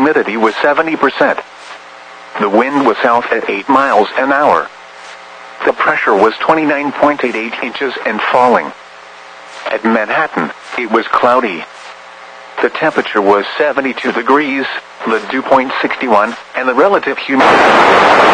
humidity was 70%. The wind was south at 8 miles an hour. The pressure was 29.88 inches and falling. At Manhattan, it was cloudy. The temperature was 72 degrees, the dew point 61, and the relative humidity